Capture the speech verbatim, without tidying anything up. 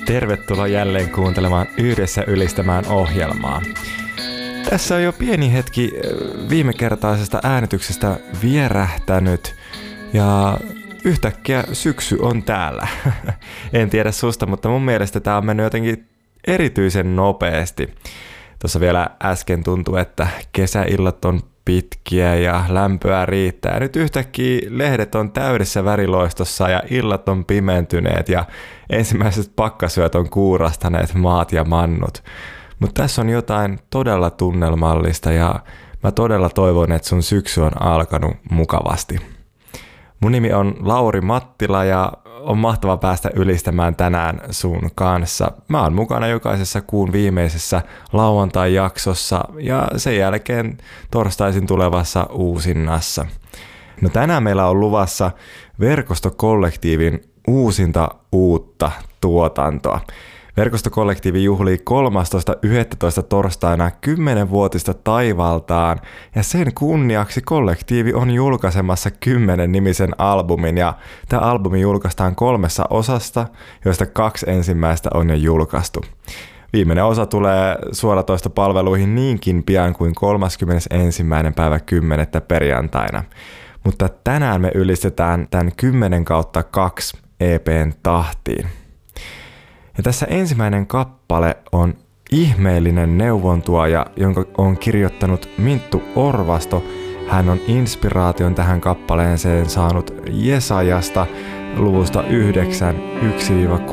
Tervetuloa jälleen kuuntelemaan Yhdessä ylistämään ohjelmaa. Tässä on jo pieni hetki viimekertaisesta äänityksestä vierähtänyt ja yhtäkkiä syksy on täällä. En tiedä susta, mutta mun mielestä tää on mennyt jotenkin erityisen nopeasti. Tuossa vielä äsken tuntui, että kesäillat on pitkiä ja lämpöä riittää. Nyt yhtäkkiä lehdet on täydessä väriloistossa ja illat on pimentyneet ja ensimmäiset pakkasyöt on kuurastaneet maat ja mannut. Mutta tässä on jotain todella tunnelmallista ja mä todella toivon, että sun syksy on alkanut mukavasti. Mun nimi on Lauri Mattila ja on mahtava päästä ylistämään tänään sun kanssa. Mä oon mukana jokaisessa kuun viimeisessä lauantai-jaksossa ja sen jälkeen torstaisin tulevassa uusinnassa. No tänään meillä on luvassa Verkostokollektiivin uusinta uutta tuotantoa. Verkostokollektiivi juhlii kolmastoista yhdestoista torstaina kymmenvuotista taivaltaan ja sen kunniaksi kollektiivi on julkaisemassa kymmenen nimisen albumin ja tämä albumi julkaistaan kolmessa osasta, joista kaksi ensimmäistä on jo julkaistu. Viimeinen osa tulee suoratoistopalveluihin niinkin pian kuin kolmaskymmenesensimmäinen päivä kymmenettä perjantaina. Mutta tänään me ylistetään tämän kymmenen kautta kaksi E P:n tahtiin. Ja tässä ensimmäinen kappale on ihmeellinen neuvontuoja, jonka on kirjoittanut Minttu Orvasto. Hän on inspiraation tähän kappaleeseen saanut Jesajasta luvusta yhdeksän yksi